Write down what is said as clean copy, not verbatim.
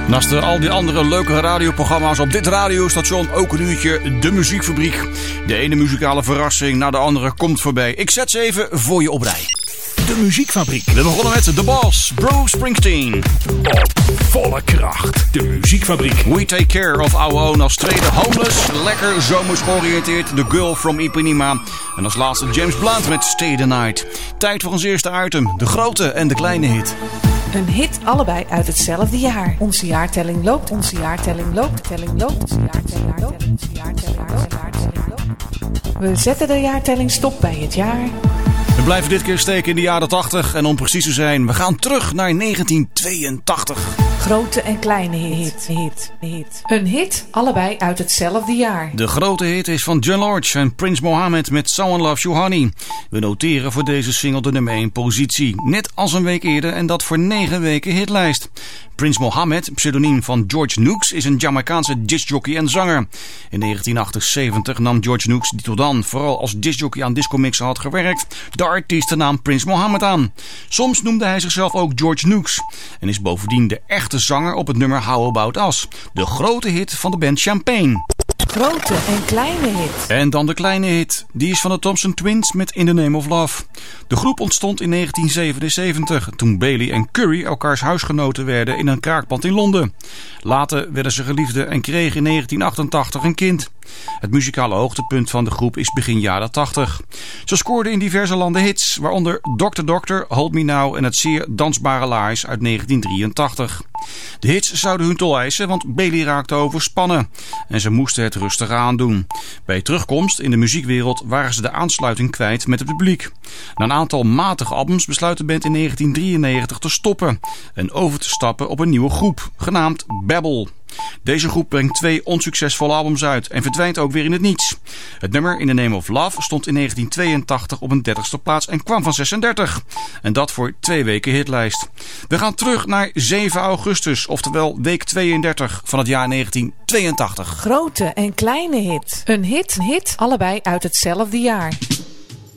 Naast al die andere leuke radioprogramma's op dit radiostation ook een uurtje de Muziekfabriek. De ene muzikale verrassing na de andere komt voorbij. Ik zet ze even voor je op rij. De Muziekfabriek. We begonnen met The Boss, Bruce Springsteen. Op volle kracht, de Muziekfabriek. We Take Care of Our Own als tweede Homeless. Lekker zomers georiënteerd, The Girl from Ipanema. En als laatste James Blunt met Stay the Night. Tijd voor ons eerste item, de grote en de kleine hit. Een hit, allebei uit hetzelfde jaar. Onze jaartelling loopt, onze jaartelling loopt, telling loopt, onze jaartelling loopt, onze jaartelling loopt, jaartelling loopt. We zetten de jaartelling stop bij het jaar. We blijven dit keer steken in de jaren 80 en om precies te zijn, we gaan terug naar 1982. Grote en kleine hit. Een hit, allebei uit hetzelfde jaar. De grote hit is van John Lodge en Prince Mohammed met Someone Loves You Honey. We noteren voor deze single de nummer 1 positie, net als een week eerder en dat voor 9 weken hitlijst. Prince Mohammed, pseudoniem van George Nooks, is een Jamaicaanse discjockey en zanger. In 1978 nam George Nooks, die tot dan vooral als discjockey aan discomixen had gewerkt, de artiestennaam Prince Mohammed aan. Soms noemde hij zichzelf ook George Nooks en is bovendien de echte zanger op het nummer How About Us, de grote hit van de band Champagne. Grote en kleine hit. En dan de kleine hit. Die is van de Thompson Twins met In the Name of Love. De groep ontstond in 1977 toen Bailey en Curry elkaars huisgenoten werden in een kraakpand in Londen. Later werden ze geliefden en kregen in 1988 een kind. Het muzikale hoogtepunt van de groep is begin jaren 80. Ze scoorden in diverse landen hits, waaronder Dr. Doctor, Hold Me Now en het zeer dansbare Lies uit 1983. De hits zouden hun tol eisen, want Bailey raakte overspannen en ze moesten het rustig aandoen. Bij terugkomst in de muziekwereld waren ze de aansluiting kwijt met het publiek. Na een aantal matige albums besluit de band in 1993 te stoppen en over te stappen op een nieuwe groep, genaamd Babel. Deze groep brengt 2 onsuccesvolle albums uit en verdwijnt ook weer in het niets. Het nummer In the Name of Love stond in 1982 op een 30ste plaats en kwam van 36. En dat voor 2 weken hitlijst. We gaan terug naar 7 augustus, oftewel week 32 van het jaar 1982. Grote en kleine hit. Een hit, allebei uit hetzelfde jaar.